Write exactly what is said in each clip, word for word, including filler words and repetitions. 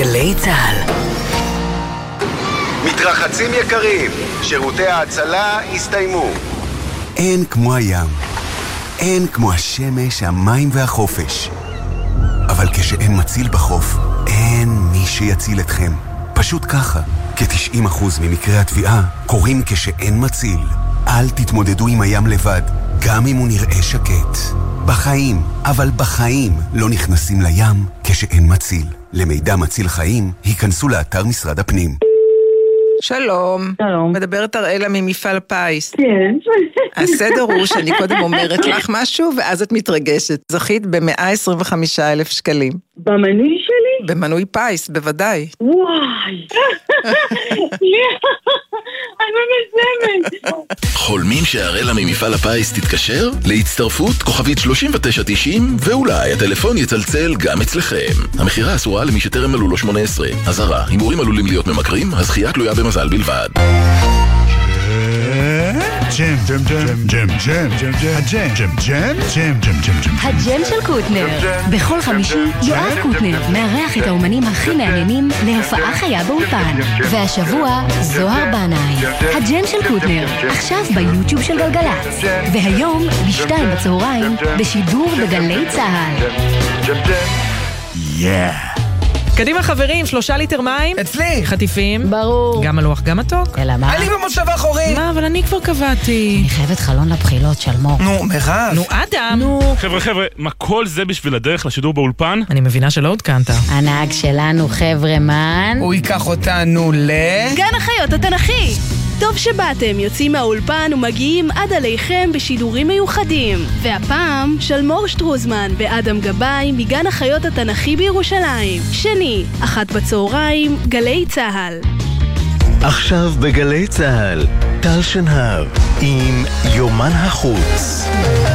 גלי צהל. מתרחצים יקרים, שירותי ההצלה הסתיימו. אין כמו הים, אין כמו השמש, המים והחופש. אבל כשאין מציל בחוף, אין מי שיציל אתכם. פשוט ככה, כ-תשעים אחוז ממקרי התביעה קורים כשאין מציל. אל תתמודדו עם הים לבד, גם אם הוא נראה שקט. בחיים, אבל בחיים לא נכנסים לים כשאין מציל. למידע מציל חיים, היכנסו לאתר משרד הפנים. שלום. שלום. מדברת אראלה ממפעל פיס. כן. הסדר הוא שאני קודם אומרת לך משהו, ואז את מתרגשת. זכית ב-מאה עשרים וחמישה אלף שקלים. במנוי שלי? במנוי פיס, בוודאי. וואי. אני ממזמת. חולמים שהאראלה ממפעל הפיס תתקשר? להצטרפות כוכבית שלושים ותשע תשעים, ואולי הטלפון יצלצל גם אצלכם. המחירה אסורה למי שטרם מלאו לו שמונה עשרה. אזהרה, הימורים עלולים להיות ממכרים, הזכייה תלויה במזל בלבד. ג'ם, ג'ם, ג'ם, ג'ם, ג'ם, ג'ם, הג'ם, ג'ם, ג'ם, ג'ם, ג'ם, ג'ם, ג'ם. הג'ם של קוטנר. בכל חמישי יואב קוטנר מארח את האומנים הכי מעניינים להופעה חיה באולפן. והשבוע זוהר בנאי. הג'ם של קוטנר, עכשיו ביוטיוב של גלגלצ. והיום בשתיים בצהריים בשידור בגלי צהל. יא. קדימה חברים, שלושה ליטר מים. אצלי. חטיפים. ברור. גם הלוח, גם מתוק. אלא מה? אני במושב האחורי. מה, אבל אני כבר קבעתי. אני חייבת חלון לבחילות של מור. נו, מירב. נו, אדם. נו. חבר'ה, חבר'ה, מה כל זה בשביל הדרך לשידור באולפן? אני מבינה שלא עודכנת. הנהג שלנו חבר'ה מן. הוא ייקח אותנו ל... גן החיות התנ"כי. טוב שבאתם, יוצאים מהאולפן ומגיעים עד עליכם בשידורים מיוחדים. והפעם, שלמור שטרוזמן ואדם גבאי מגן החיות התנ"כי בירושלים. שני, אחת בצהריים, גלי צהל. עכשיו בגלי צהל, טל שנהב עם יומן החוץ.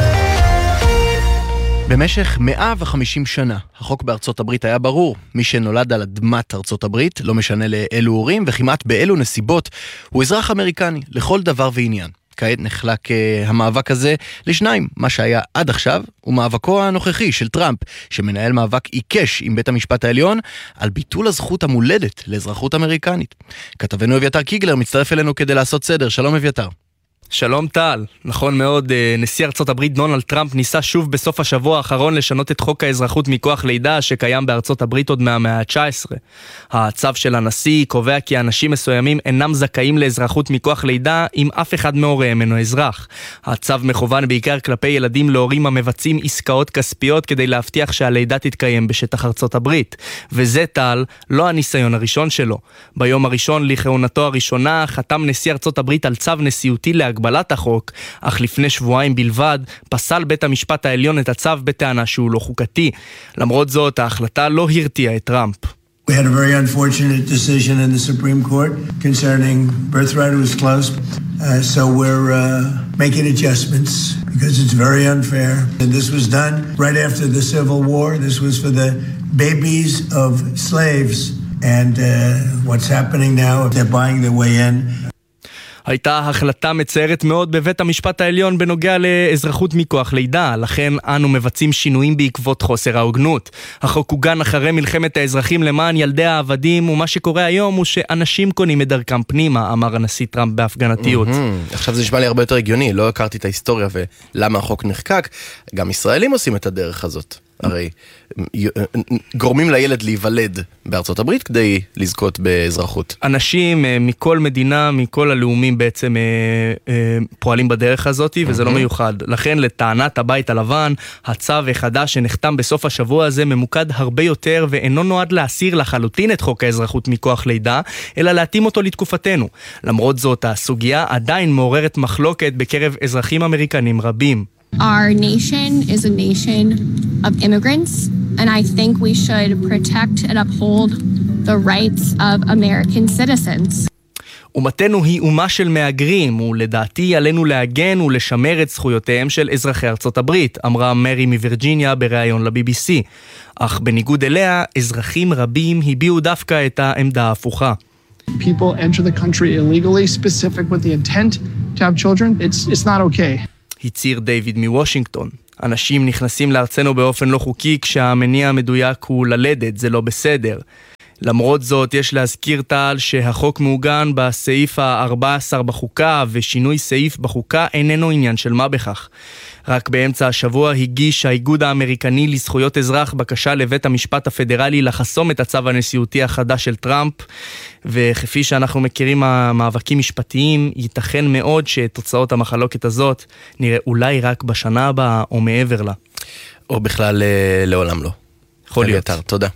במשך מאה וחמישים שנה, החוק בארצות הברית היה ברור. מי שנולד על אדמת ארצות הברית, לא משנה לאלו הורים, וכמעט באלו נסיבות, הוא אזרח אמריקני, לכל דבר ועניין. כעת נחלק uh, המאבק הזה לשניים, מה שהיה עד עכשיו, הוא מאבקו הנוכחי של טראמפ, שמנהל מאבק עיקש עם בית המשפט העליון, על ביטול הזכות המולדת לאזרחות אמריקנית. כתבנו אביתר קיגלר מצטרף אלינו כדי לעשות סדר. שלום אביתר. שלום טל, נכון מאוד, נשיא ארצות הברית דונלד טראמפ ניסה שוב בסוף השבוע האחרון לשנות את חוק האזרחות מכוח לידה שקיים בארצות הברית עוד מהמאה ה-תשע עשרה. הצו של הנשיא קובע כי אנשים מסוימים אינם זכאים לאזרחות מכוח לידה אם אף אחד מהוריהם אינו אזרח. הצו מכוון בעיקר כלפי ילדים להורים המבצעים עסקאות כספיות כדי להבטיח שהלידה תתקיים בשטח ארצות הברית. וזה טל, לא הניסיון הראשון שלו. ביום הראשון לכהונתו הראשונה חתם נשיא ארצות הברית על צו נשיאותי להגבלת הגבלת החוק, אך לפני שבועיים בלבד פסל בית המשפט העליון את הצו בטענה שהוא לא חוקתי. למרות זאת, ההחלטה לא הרתיעה את טראמפ. We had a very unfortunate decision in the Supreme Court concerning birthright. It was close. Uh, so we're uh, making adjustments because it's very unfair. And this was done right after the Civil War. This was for the babies of slaves. And uh, what's happening now, if they're buying their way in... הייתה החלטה מצערת מאוד בבית המשפט העליון בנוגע לאזרחות מכוח לידה, לכן אנו מבצעים שינויים בעקבות חוסר ההוגנות. החוק הוגן אחרי מלחמת האזרחים למען ילדי העבדים, ומה שקורה היום הוא שאנשים קונים את דרכם פנימה, אמר הנשיא טראמפ בהפגנתיות. עכשיו זה נשמע לי הרבה יותר הגיוני, לא הכרתי את ההיסטוריה ולמה החוק נחקק. גם ישראלים עושים את הדרך הזאת. הרי גורמים לילד להיוולד בארצות הברית כדי לזכות באזרחות. אנשים מכל מדינה, מכל הלאומים בעצם פועלים בדרך הזאת, וזה לא מיוחד. לכן לטענת הבית הלבן, הצו החדש שנחתם בסוף השבוע הזה ממוקד הרבה יותר, ואינו נועד להסיר לחלוטין את חוק האזרחות מכוח לידה, אלא להתאים אותו לתקופתנו. למרות זאת, הסוגיה עדיין מעוררת מחלוקת בקרב אזרחים אמריקנים רבים. Our nation is a nation of immigrants, and I think we should protect and uphold the rights of American citizens. אומתנו היא אומה של מהגרים, ולדעתי עלינו להגן ולשמר את זכויותיהם של אזרחי ארצות הברית, אמרה מרי מווירג'יניה בראיון ל-בי בי סי. אך בניגוד אליה, אזרחים רבים הביעו דווקא את העמדה ההפוכה. People enter the country illegally, specific with the intent to have children. It's, it's not okay. הציר דיוויד מוושינגטון. אנשים נכנסים לארצנו באופן לא חוקי כשהמניע המדויק הוא ללדת, זה לא בסדר. למרות זאת, יש להזכיר טל שהחוק מעוגן בסעיף ה-ארבע עשרה בחוקה, ושינוי סעיף בחוקה איננו עניין של מה בכך. רק באמצע השבוע הגיש האיגוד האמריקני לזכויות אזרח בקשה לבית המשפט הפדרלי לחסום את הצו הנשיאותי החדש של טראמפ, וכפי שאנחנו מכירים המאבקים משפטיים, ייתכן מאוד שתוצאות המחלוקת הזאת נראה אולי רק בשנה הבאה או מעבר לה. או בכלל לעולם לא. יכול להיות. תודה.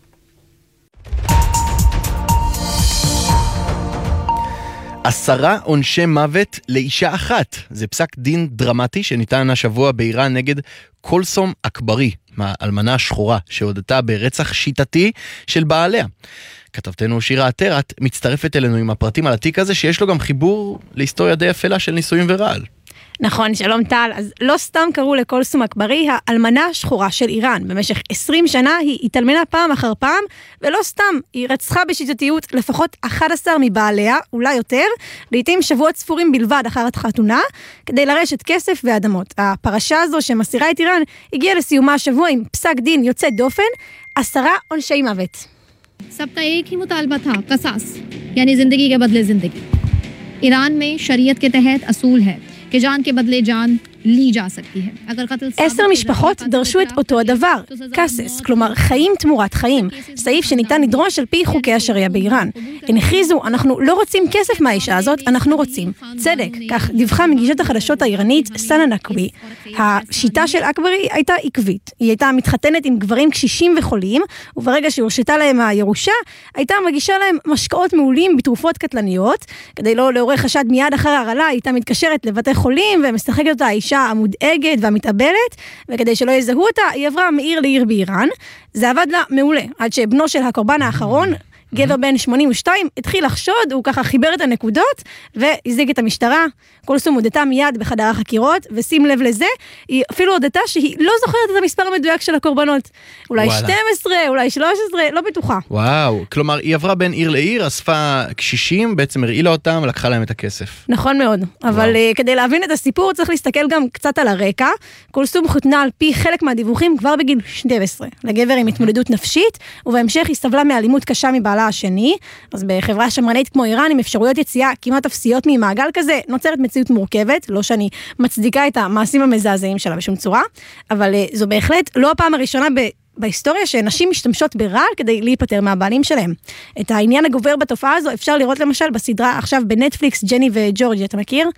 עשרה עונשי מוות לאישה אחת. זה פסק דין דרמטי שניתן השבוע באיראן נגד קולסום אכברי, האלמנה השחורה שהודתה ברצח שיטתי של בעליה. כתבתנו שירה עטרת מצטרפת אלינו עם הפרטים על התיק הזה, שיש לו גם חיבור להיסטוריה די אפלה של נישואים ורעל. נכון, שלום טל. אז לא סתם קראו לקולסום אכברי האלמנה השחורה של איראן. במשך עשרים שנה היא התאלמנה פעם אחר פעם, ולא סתם, היא רצחה בשיטתיות לפחות אחד עשר מבעליה, אולי יותר, לעתים שבועות ספורים בלבד אחר החתונה, כדי לרשת כסף ואדמות. הפרשה הזו שמסירה את איראן הגיעה לסיומה השבוע עם פסק דין יוצא דופן, עשרה עונשי מוות. सबका एक ही मुतालबा था, कसास, यानी जिंदगी के बदले जिंदगी। ईरान में शरीयत के तहत असूल है कि जान के बदले जान ली जा सकती है। अगर कत्ल עשר משפחות דרשו את אותו הדבר, קאסס, כלומר חיים תמורת חיים, סעיף שניתן לדרוש על פי חוקי השריעה באיראן. הן הכריזו, אנחנו לא רוצים כסף מהאישה הזאת, אנחנו רוצים צדק. כך דיווחה מגישת החדשות האיראנית סאנה נקווי. השיטה של אכברי הייתה עקבית. היא הייתה מתחתנת עם גברים קשישים וחולים, וברגע שהורשתה להם הירושה, הייתה מגישה להם משקאות מעולים בתרופות קטלניות, כדי לא לעורר חשד מיד אחר הרעלה, היא הייתה מתקשרת לבתי חולים ומשחקת אותה האישה המודאגת והמתאבלת, וכדי שלא יזהו אותה, היא עברה מעיר לעיר באיראן. זה עבד לה מעולה, עד שבנו של הקורבן האחרון, גבר בן שמונים ושתיים, התחיל לחשוד, הוא ככה חיבר את הנקודות, והזיג את המשטרה. קולסום הודתה מיד בחדר החקירות, ושים לב לזה, היא אפילו הודתה שהיא לא זוכרת את המספר המדויק של הקורבנות. אולי וואלה. שתים עשרה, אולי שלוש עשרה, לא בטוחה. וואו, כלומר, היא עברה בין עיר לעיר, אספה קשישים, בעצם הרעילה אותם, לקחה להם את הכסף. נכון מאוד, אבל וואו. כדי להבין את הסיפור, צריך להסתכל גם קצת על הרקע. קולסום חותנה על פי חלק מהדיווחים כבר בגיל שתים עשרה, לגבר עם התמודדות נפשית, ובהמשך היא סבלה מאלימות קשה מבעלה השני. אז בחברה שמרנית כמו איראן, עם אפשרויות יציאה כמעט אפסיות ממעגל כזה, נוצרת מציאות מורכבת, לא שאני מצדיקה את המעשים המזעזעים שלה בשום צורה, אבל זו בהחלט לא הפעם הראשונה ב... בהיסטוריה שנשים משתמשות ברעל כדי להיפטר מהבעלים שלהם. את העניין הגובר בתופעה הזו אפשר לראות למשל בסדרה עכשיו בנטפליקס, ג'ני וג'ורג'י, אתה מכיר?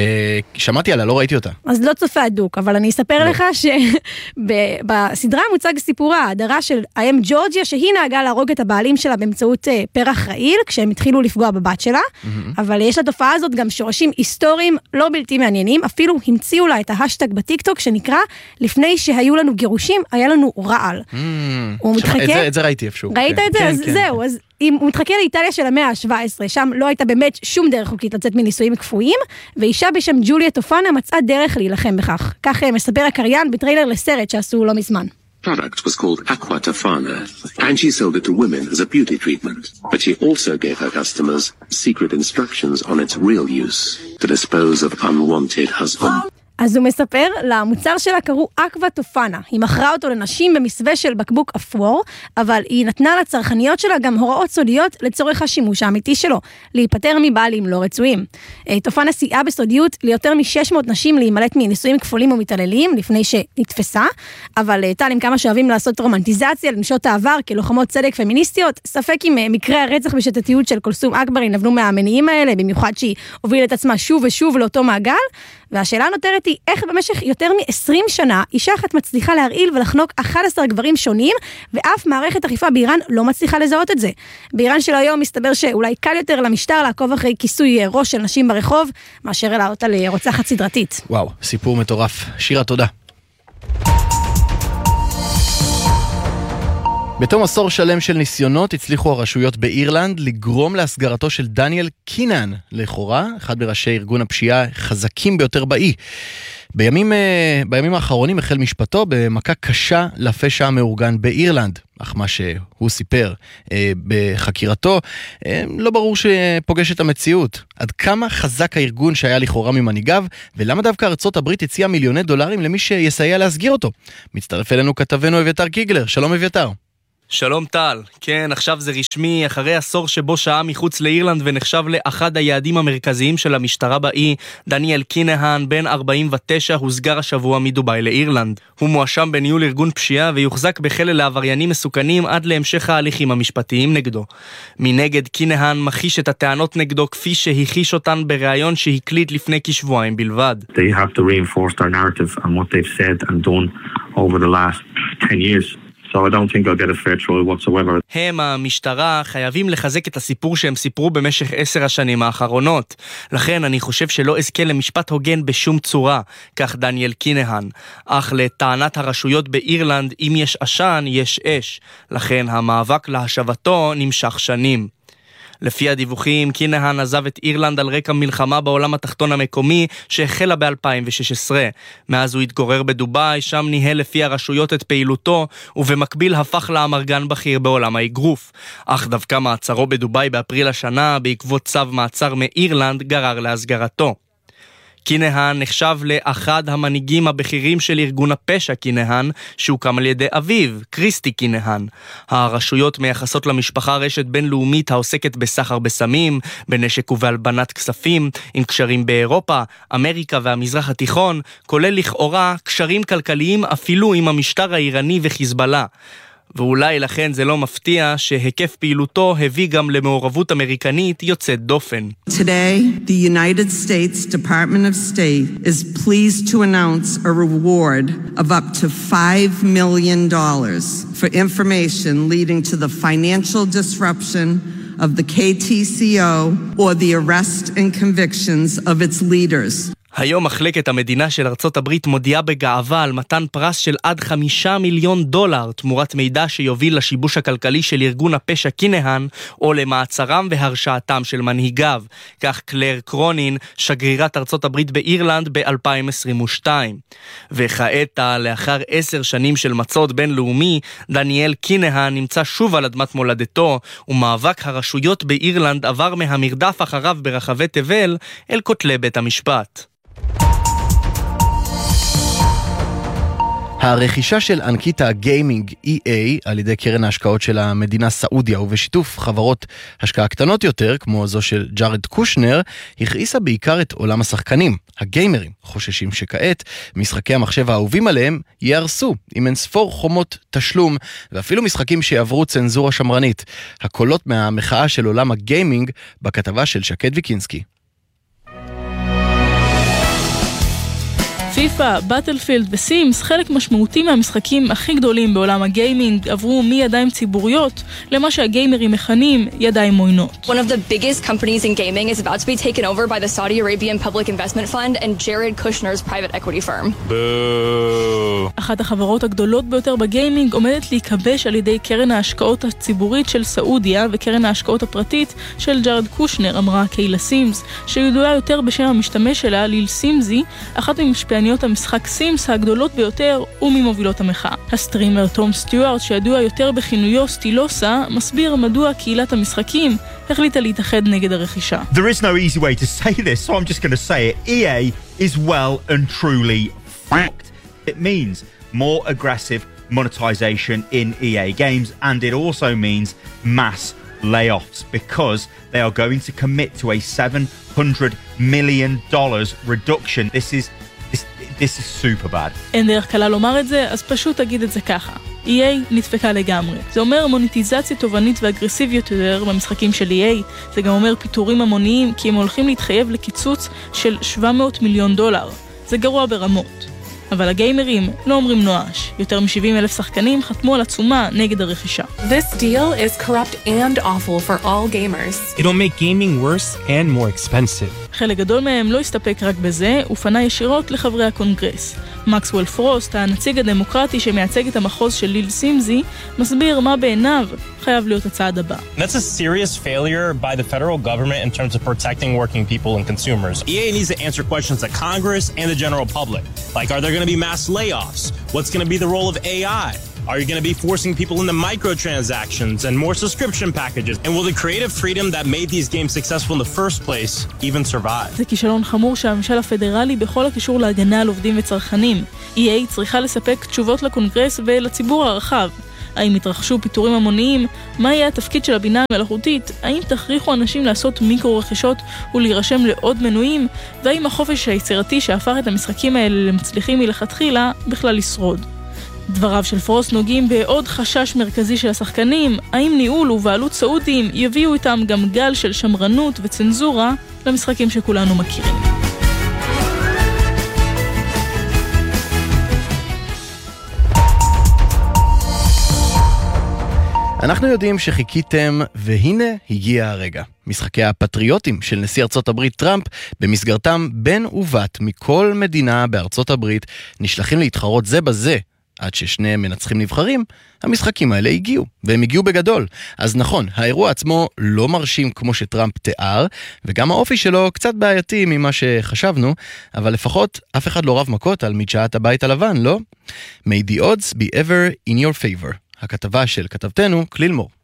שמעתי עליה, לא ראיתי אותה. אז לא צופה הדוק, אבל אני אספר לך שבסדרה מוצג סיפורה, ההדרה של האם ג'ורג'יה, שהיא נהגה להרוג את הבעלים שלה באמצעות פרח רעיל, כשהם התחילו לפגוע בבת שלה, אבל יש לתופעה הזאת גם שורשים היסטוריים לא בלתי מעניינים, אפילו המציאו לה את ההשטג בטיקטוק שנקרא, לפני שהיו לנו גירושים, היה לנו רעל. הוא מתחכה... את זה ראיתי אפשהו. ראית את זה? אז זהו, אז הוא מתחכה לאיטליה של המאה ה-שבע עשרה, שם לא הייתה באמת שום דרך חוקית לצאת מנישואים כפויים, ואישה בשם ג'וליה טופנה מצאה דרך להילחם בכך. כך מספר הקריין בטריילר לסרט שעשו לא מזמן. Product was called Aqua Tofana, and she sold it to women as a beauty treatment. But she also gave her customers secret instructions on its real use, to dispose of unwanted husbands. אז הוא מספר, למוצר שלה קראו אקווה טופנה. היא מכרה אותו לנשים במסווה של בקבוק אפור, אבל היא נתנה לצרכניות שלה גם הוראות סודיות לצורך השימוש האמיתי שלו, להיפטר מבעלים לא רצויים. טופנה סייעה בסודיות ליותר מ-שש מאות נשים להימלט מנישואים כפולים ומתעללים, לפני שנתפסה, אבל טל, עם כמה שאוהבים לעשות רומנטיזציה לנשות העבר כלוחמות צדק פמיניסטיות, ספק אם מקרה הרצח בשיטתיות של קולסום אכברי נבנו מהמניעים האלה, במיוחד שהיא הובילה את עצמה שוב ושוב לאותו מעגל, והשאלה נותרת היא, איך במשך יותר מ-עשרים שנה, אישה אחת מצליחה להרעיל ולחנוק אחד עשר גברים שונים, ואף מערכת אכיפה באיראן לא מצליחה לזהות את זה. באיראן של היום מסתבר שאולי קל יותר למשטר לעקוב אחרי כיסוי ראש של נשים ברחוב, מאשר להעלות על רוצחת סדרתית. וואו, סיפור מטורף. שירה, תודה. בתום עשור שלם של ניסיונות הצליחו הרשויות באירלנד לגרום להסגרתו של דניאל קינן, לכאורה, אחד בראשי ארגון הפשיעה חזקים ביותר באי. בימים, בימים האחרונים החל משפטו במכה קשה לפשע המאורגן באירלנד, אך מה שהוא סיפר בחקירתו לא ברור שפוגש את המציאות. עד כמה חזק הארגון שהיה לכאורה ממנהיגיו, ולמה דווקא ארצות הברית הציעה מיליוני דולרים למי שיסייע להסגיר אותו? מצטרף אלינו כתבנו אביתר קיגלר. שלום אביתר. שלום טל, כן, עכשיו זה רשמי, אחרי עשור שבו שעה מחוץ לאירלנד ונחשב לאחד היעדים המרכזיים של המשטרה באי, דניאל קינהן, בן ארבעים ותשע, הוסגר השבוע מדובאי לאירלנד. הוא מואשם בניהול ארגון פשיעה ויוחזק בכלא לעבריינים מסוכנים עד להמשך ההליכים המשפטיים נגדו. מנגד, קינהן מכיש את הטענות נגדו כפי שהכיש אותן בריאיון שהקליט לפני כשבועיים בלבד. They have to reinforce their narrative and what they've said and done over the last ten years. So I don't think I'll get a fair trial whatsoever. הם, המשטרה, חייבים לחזק את הסיפור שהם סיפרו במשך עשר השנים האחרונות. לכן אני חושב שלא אזכה למשפט הוגן בשום צורה, כך דניאל קינהן. אך לטענת הרשויות באירלנד, אם יש עשן, יש אש. לכן המאבק להשבתו נמשך שנים. לפי הדיווחים, קינהן עזב את אירלנד על רקע מלחמה בעולם התחתון המקומי שהחלה ב-אלפיים ושש עשרה. מאז הוא התגורר בדובאי, שם ניהל לפי הרשויות את פעילותו, ובמקביל הפך לאמרגן בכיר בעולם האגרוף. אך דווקא מעצרו בדובאי באפריל השנה, בעקבות צו מעצר מאירלנד, גרר להסגרתו. קינהן נחשב לאחד המנהיגים הבכירים של ארגון הפשע קינהן, שהוקם על ידי אביו, קריסטי קינהן. הרשויות מייחסות למשפחה רשת בינלאומית העוסקת בסחר בסמים, בנשק ובהלבנת כספים, עם קשרים באירופה, אמריקה והמזרח התיכון, כולל לכאורה קשרים כלכליים אפילו עם המשטר האיראני וחיזבאללה. ואולי לכן זה לא מפתיע שהיקף פעילותו הביא גם למעורבות אמריקנית יוצאת דופן. Today, the United States Department of State is pleased to announce a reward of up to five million dollars for information leading to the financial disruption of the K T C O or the arrest and convictions of its leaders. היום מחלקת המדינה של ארצות הברית מודיעה בגאווה על מתן פרס של עד חמישה מיליון דולר תמורת מידע שיוביל לשיבוש הכלכלי של ארגון הפשע קינהן או למעצרם והרשעתם של מנהיגיו. כך קלר קרונין, שגרירת ארצות הברית באירלנד ב-אלפיים עשרים ושתיים. וכעת, לאחר עשר שנים של מצוד בינלאומי, דניאל קינהן נמצא שוב על אדמת מולדתו, ומאבק הרשויות באירלנד עבר מהמרדף אחריו ברחבי תבל אל כותלי בית המשפט. הרכישה של ענקית הגיימינג אי איי על ידי קרן ההשקעות של המדינה סעודיה ובשיתוף חברות השקעה קטנות יותר כמו זו של ג'ארד קושנר הכעיסה בעיקר את עולם השחקנים. הגיימרים חוששים שכעת משחקי המחשב האהובים עליהם יהרסו עם אינספור חומות תשלום ואפילו משחקים שיעברו צנזורה שמרנית. הקולות מהמחאה של עולם הגיימינג בכתבה של שקד ויקינסקי. פיפה, בטלפילד וסימס, חלק משמעותי מהמשחקים הכי גדולים בעולם הגיימינג, עברו מידיים ציבוריות למה שהגיימרים מכנים ידיים מוינות. One of the biggest companies in gaming is about to be taken over by the Saudi Arabian Public Investment Fund and Jared Kushner's private equity firm. בואו. אחת החברות הגדולות ביותר בגיימינג עומדת להיקבש על ידי קרן ההשקעות הציבורית של סעודיה וקרן ההשקעות הפרטית של ג'ארד קושנר, אמרה קיילה סימס, שידועה יותר בשם המשתמש שלה, ליל סימזי, אחת ממשפיעניות המשחק סימס הגדולות ביותר וממובילות המחאה. הסטרימר תום סטיוארט, שידוע יותר בכינויו סטילוסה, מסביר מדוע קהילת המשחקים החליטה להתאחד נגד הרכישה. There is no easy way to say this, so I'm just going to say it. E A is well and truly fucked. It means more aggressive monetization in E A games, and it also means mass layoffs because they are going to commit to a seven hundred million dollars reduction. This is This, this is super bad. אין דרך קלה לומר את זה, אז פשוט תגיד את זה ככה. E A נדפקה לגמרי. זה אומר מוניטיזציה תובענית ואגרסיביות יותר במשחקים של E A. זה גם אומר פיטורים המוניים, כי הם הולכים להתחייב לקיצוץ של שבע מאות מיליון דולר. זה גרוע ברמות. אבל הגיימרים לא אומרים נואש. יותר מ-שבעים אלף שחקנים חתמו על עצומה נגד הרכישה. This deal is corrupt and awful for all gamers. It'll make gaming worse and more expensive. חלק גדול מהם לא הסתפק רק בזה, ופנה ישירות לחברי הקונגרס. מקסוול פרוסט, הנציג הדמוקרטי שמייצג את המחוז של ליל סימזי, מסביר מה בעיניו חייב להיות הצעד הבא. That's a serious failure by the federal government in terms of protecting working people and consumers. E A needs to answer questions that Congress and the general public. Like, are there going to be mass layoffs? What's going to be the role of A I? Are you going to be forcing people into microtransactions and more subscription packages? And will the creative freedom that made these games successful in the first place even survive? זה כישלון חמור שהממשל הפדרלי בכל הקשור להגנה על עובדים וצרכנים. E A צריכה לספק תשובות לקונגרס ולציבור הרחב. האם יתרחשו פיטורים המוניים? מה יהיה התפקיד של הבינה המלאכותית? האם תכריחו אנשים לעשות מיקרו רכישות ולהירשם לעוד מנויים? והאם החופש היצירתי שהפך את המשחקים האלה למצליחים מלכתחילה בכלל ישרוד? דבריו של פרוסט נוגעים בעוד חשש מרכזי של השחקנים, האם ניהול ובעלות סעודיים יביאו איתם גם גל של שמרנות וצנזורה למשחקים שכולנו מכירים. אנחנו יודעים שחיכיתם, והנה הגיע הרגע. משחקי הפטריוטים של נשיא ארצות הברית טראמפ, במסגרתם בן ובת מכל מדינה בארצות הברית נשלחים להתחרות זה בזה, עד ששני מנצחים נבחרים, המשחקים האלה הגיעו, והם הגיעו בגדול. אז נכון, האירוע עצמו לא מרשים כמו שטראמפ תיאר, וגם האופי שלו קצת בעייתי ממה שחשבנו, אבל לפחות אף אחד לא רב מכות על מדשאת הבית הלבן, לא? May the odds be ever in your favor. הכתבה של כתבתנו, כליל מור.